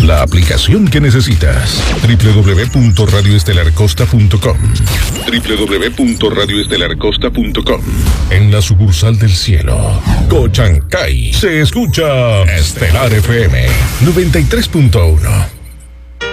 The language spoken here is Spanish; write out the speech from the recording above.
la aplicación que necesitas. www.radioestelarcosta.com. www.radioestelarcosta.com. En la sucursal del cielo, Cochancay, se escucha Estelar FM 93.1.